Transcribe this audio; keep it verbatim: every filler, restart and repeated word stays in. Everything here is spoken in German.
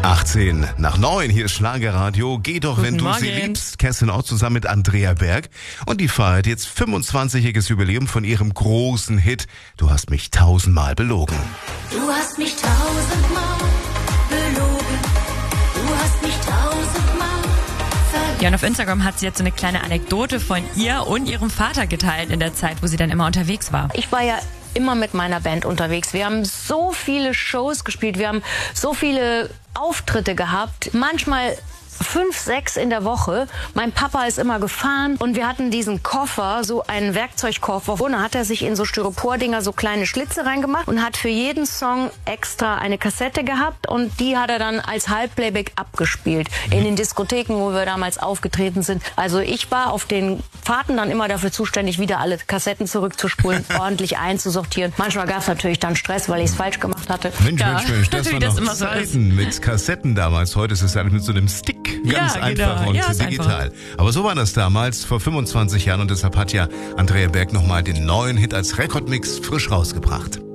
achtzehn nach neun, hier ist Schlagerradio. Geh doch, wenn Guten du Morgen. sie liebst. Kerstin Ott zusammen mit Andrea Berg. Und die feiert jetzt fünfundzwanzigjähriges Jubiläum von ihrem großen Hit Du hast mich tausendmal belogen. Du hast mich tausendmal belogen. Du hast mich tausendmal verlogen. Ja, und auf Instagram hat sie jetzt so eine kleine Anekdote von ihr und ihrem Vater geteilt in der Zeit, wo sie dann immer unterwegs war. Ich war ja immer mit meiner Band unterwegs. Wir haben so viele Shows gespielt, wir haben so viele Auftritte gehabt. Manchmal fünf, sechs in der Woche. Mein Papa ist immer gefahren und wir hatten diesen Koffer, so einen Werkzeugkoffer. Und da hat er sich in so Styropordinger so kleine Schlitze reingemacht und hat für jeden Song extra eine Kassette gehabt und die hat er dann als Halbplayback abgespielt in den Diskotheken, wo wir damals aufgetreten sind. Also ich war auf den Fahrten dann immer dafür zuständig, wieder alle Kassetten zurückzuspulen, ordentlich einzusortieren. Manchmal gab es natürlich dann Stress, weil ich es falsch gemacht hatte. Mensch, Ja, Mensch, Mensch, das wie war das noch immer so Zeiten mit Kassetten damals. Heute ist es alles mit so einem Stick. Ganz Ja, einfach genau. und Ja, ist digital. Aber so war das damals, vor fünfundzwanzig Jahren. Und deshalb hat ja Andrea Berg nochmal den neuen Hit als Rekordmix frisch rausgebracht.